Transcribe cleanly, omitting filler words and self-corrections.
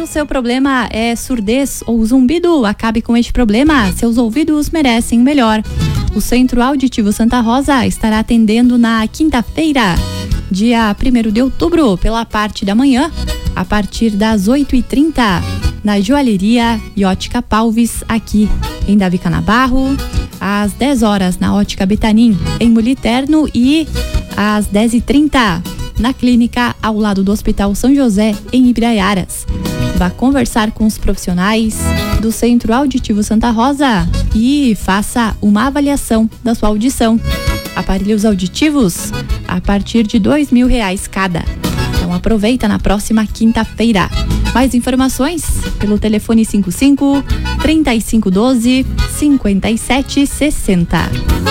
o seu problema é surdez ou zumbido, acabe com este problema. Seus ouvidos merecem melhor. O Centro Auditivo Santa Rosa estará atendendo na quinta-feira, dia 1º de outubro, pela parte da manhã, a partir das 8h30, na Joalheria e Ótica Palvis, aqui em Davi Canabarro, às 10 horas na Ótica Betanin, em Muliterno, e às 10h30 na clínica ao lado do Hospital São José, em Ibraiaras. Vá conversar com os profissionais do Centro Auditivo Santa Rosa e faça uma avaliação da sua audição. Aparelhos auditivos a partir de R$2.000 cada. Então aproveita na próxima quinta-feira. Mais informações pelo telefone 55 3512 5760.